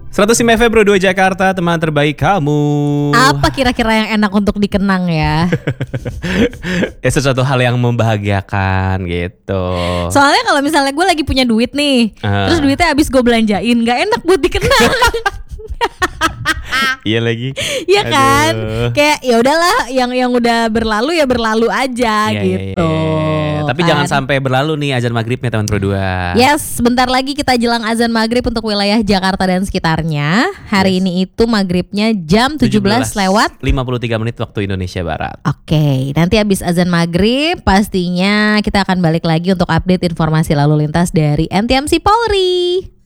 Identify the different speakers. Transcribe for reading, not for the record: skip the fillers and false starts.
Speaker 1: 105 FM Pro 2 Jakarta, teman terbaik kamu.
Speaker 2: Apa kira-kira yang enak untuk dikenang ya?
Speaker 1: Ya sesuatu hal yang membahagiakan gitu.
Speaker 2: Soalnya kalau misalnya gue lagi punya duit nih, terus duitnya habis gue belanjain, gak enak buat dikenang.
Speaker 1: Iya lagi.
Speaker 2: Iya kan? Kayak ya udahlah, yang udah berlalu ya berlalu aja gitu.
Speaker 1: Iya. Tapi jangan sampai berlalu nih azan maghribnya teman Pro 2.
Speaker 2: Yes, sebentar lagi kita jelang azan maghrib untuk wilayah Jakarta dan sekitarnya. Hari ini itu maghribnya jam 17 lewat
Speaker 1: 53 menit waktu Indonesia Barat.
Speaker 2: Oke, nanti habis azan maghrib pastinya kita akan balik lagi untuk update informasi lalu lintas dari NTMC Polri.